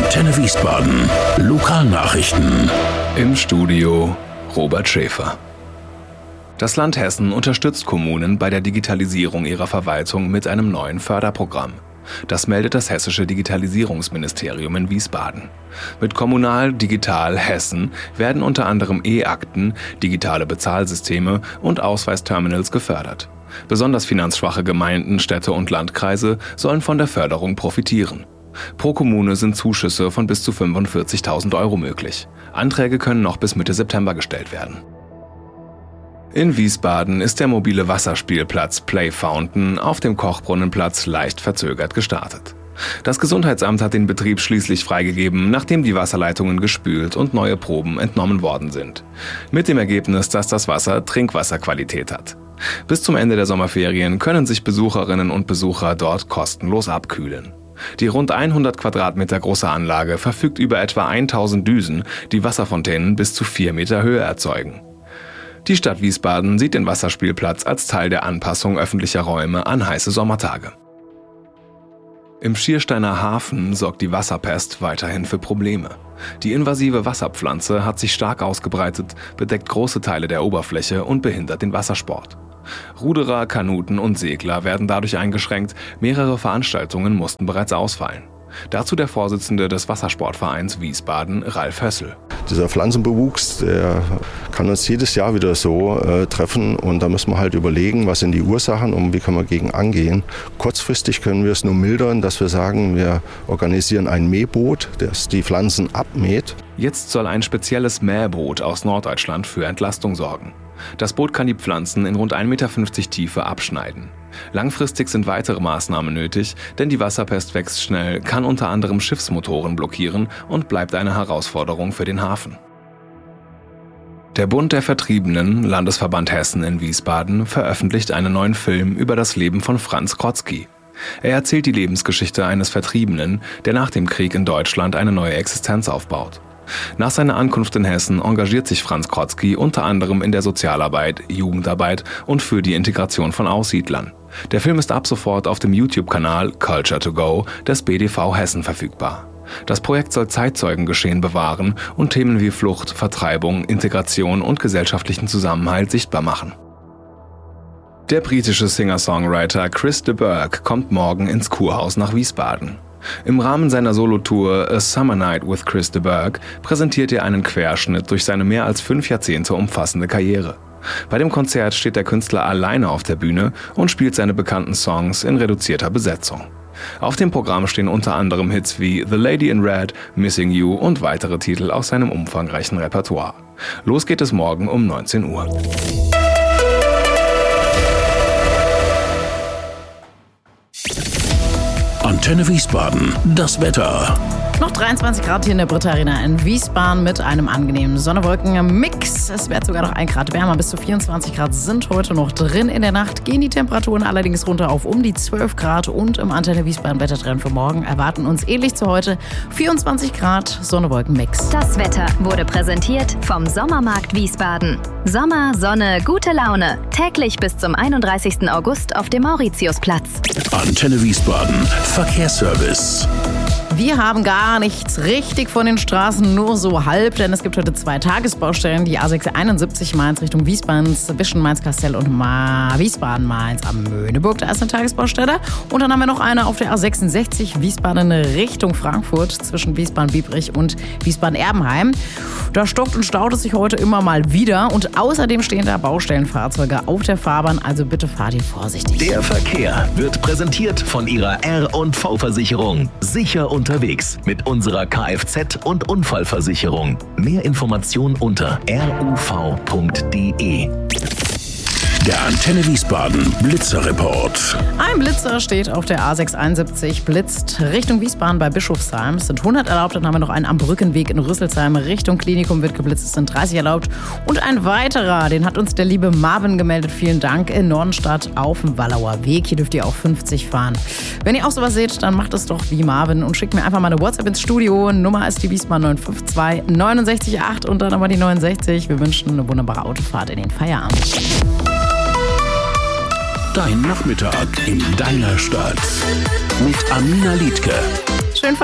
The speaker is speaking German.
Antenne Wiesbaden. Lokalnachrichten. Im Studio Robert Schäfer. Das Land Hessen unterstützt Kommunen bei der Digitalisierung ihrer Verwaltung mit einem neuen Förderprogramm. Das meldet das Hessische Digitalisierungsministerium in Wiesbaden. Mit Kommunal Digital Hessen werden unter anderem E-Akten, digitale Bezahlsysteme und Ausweisterminals gefördert. Besonders finanzschwache Gemeinden, Städte und Landkreise sollen von der Förderung profitieren. Pro Kommune sind Zuschüsse von bis zu 45.000 € möglich. Anträge können noch bis Mitte September gestellt werden. In Wiesbaden ist der mobile Wasserspielplatz Play Fountain auf dem Kochbrunnenplatz leicht verzögert gestartet. Das Gesundheitsamt hat den Betrieb schließlich freigegeben, nachdem die Wasserleitungen gespült und neue Proben entnommen worden sind. Mit dem Ergebnis, dass das Wasser Trinkwasserqualität hat. Bis zum Ende der Sommerferien können sich Besucherinnen und Besucher dort kostenlos abkühlen. Die rund 100 Quadratmeter große Anlage verfügt über etwa 1000 Düsen, die Wasserfontänen bis zu 4 Meter Höhe erzeugen. Die Stadt Wiesbaden sieht den Wasserspielplatz als Teil der Anpassung öffentlicher Räume an heiße Sommertage. Im Schiersteiner Hafen sorgt die Wasserpest weiterhin für Probleme. Die invasive Wasserpflanze hat sich stark ausgebreitet, bedeckt große Teile der Oberfläche und behindert den Wassersport. Ruderer, Kanuten und Segler werden dadurch eingeschränkt, mehrere Veranstaltungen mussten bereits ausfallen. Dazu der Vorsitzende des Wassersportvereins Wiesbaden, Ralf Hössel. Dieser Pflanzenbewuchs, der kann uns jedes Jahr wieder so treffen und da müssen wir halt überlegen, was sind die Ursachen und wie können wir gegen angehen. Kurzfristig können wir es nur mildern, dass wir sagen, wir organisieren ein Mähboot, das die Pflanzen abmäht. Jetzt soll ein spezielles Mähboot aus Norddeutschland für Entlastung sorgen. Das Boot kann die Pflanzen in rund 1,50 Meter Tiefe abschneiden. Langfristig sind weitere Maßnahmen nötig, denn die Wasserpest wächst schnell, kann unter anderem Schiffsmotoren blockieren und bleibt eine Herausforderung für den Hafen. Der Bund der Vertriebenen, Landesverband Hessen in Wiesbaden, veröffentlicht einen neuen Film über das Leben von Franz Krotzki. Er erzählt die Lebensgeschichte eines Vertriebenen, der nach dem Krieg in Deutschland eine neue Existenz aufbaut. Nach seiner Ankunft in Hessen engagiert sich Franz Krotzki unter anderem in der Sozialarbeit, Jugendarbeit und für die Integration von Aussiedlern. Der Film ist ab sofort auf dem YouTube-Kanal Culture to Go des BDV Hessen verfügbar. Das Projekt soll Zeitzeugengeschehen bewahren und Themen wie Flucht, Vertreibung, Integration und gesellschaftlichen Zusammenhalt sichtbar machen. Der britische Singer-Songwriter Chris de Burgh kommt morgen ins Kurhaus nach Wiesbaden. Im Rahmen seiner Solotour A Summer Night with Chris de Burgh präsentiert er einen Querschnitt durch seine mehr als 5 Jahrzehnte umfassende Karriere. Bei dem Konzert steht der Künstler alleine auf der Bühne und spielt seine bekannten Songs in reduzierter Besetzung. Auf dem Programm stehen unter anderem Hits wie The Lady in Red, Missing You und weitere Titel aus seinem umfangreichen Repertoire. Los geht es morgen um 19 Uhr. Antenne Wiesbaden. Das Wetter. Noch 23 Grad hier in der Britta Arena in Wiesbaden mit einem angenehmen Sonne-Wolken-Mix. Es wird sogar noch 1 Grad wärmer. Bis zu 24 Grad sind heute noch drin. In der Nacht gehen die Temperaturen allerdings runter auf um die 12 Grad. Und im Antenne Wiesbaden Wettertrend für morgen erwarten uns ähnlich zu heute 24 Grad Sonne-Wolken-Mix. Das Wetter wurde präsentiert vom Sommermarkt Wiesbaden. Sommer, Sonne, gute Laune. Täglich bis zum 31. August auf dem Mauritiusplatz. Antenne Wiesbaden. Verkehrsservice. Wir haben gar nichts richtig von den Straßen, nur so halb, denn es gibt heute 2 Tagesbaustellen. Die A671 Mainz Richtung Wiesbaden zwischen Mainz-Kastell und Wiesbaden-Mainz am Möhneburg. Da ist eine Tagesbaustelle. Und dann haben wir noch eine auf der A66 Wiesbaden Richtung Frankfurt zwischen Wiesbaden-Biebrich und Wiesbaden-Erbenheim. Da stockt und staut es sich heute immer mal wieder. Und außerdem stehen da Baustellenfahrzeuge auf der Fahrbahn. Also bitte fahrt ihr vorsichtig. Der Verkehr wird präsentiert von Ihrer R&V-Versicherung. Sicher unterwegs mit unserer Kfz- und Unfallversicherung. Mehr Informationen unter ruv.de. Der Antenne Wiesbaden Blitzerreport. Ein Blitzer steht auf der A671, blitzt Richtung Wiesbaden bei Bischofsheim. Es sind 100 erlaubt, dann haben wir noch einen am Brückenweg in Rüsselsheim. Richtung Klinikum wird geblitzt, es sind 30 erlaubt. Und ein weiterer, den hat uns der liebe Marvin gemeldet. Vielen Dank, in Nordenstadt auf dem Wallauer Weg. Hier dürft ihr auch 50 fahren. Wenn ihr auch sowas seht, dann macht es doch wie Marvin und schickt mir einfach mal eine WhatsApp ins Studio. Nummer ist die Wiesbaden 952 69 8 und dann nochmal die 69. Wir wünschen eine wunderbare Autofahrt in den Feierabend. Dein Nachmittag in deiner Stadt. Mit Amina Liedtke. Schön